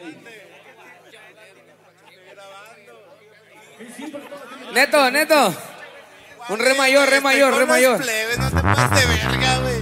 Neto. Un re mayor. Plebes, no te pases de verga, güey.